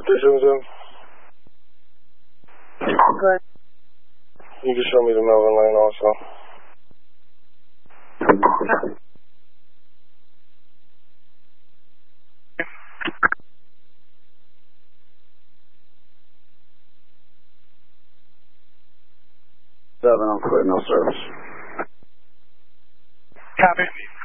377. Good. You can show me the Melvin lane also. I'm clear, no service. Copy.